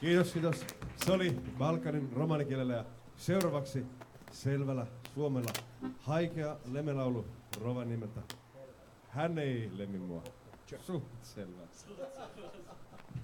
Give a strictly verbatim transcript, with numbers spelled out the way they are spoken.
Kiitos, kiitos. Se oli Balkanin romanikielellä ja seuraavaksi selvällä suomella haikea lemelaulu Rovaniemeltä. Hän ei lemmi mua. Suht selvä.